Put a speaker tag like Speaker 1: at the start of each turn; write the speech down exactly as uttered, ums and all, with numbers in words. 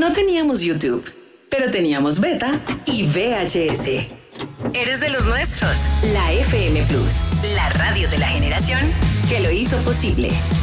Speaker 1: No teníamos YouTube, pero teníamos Beta y V H S. Eres de los nuestros. La F M Plus, la radio de la generación que lo hizo posible.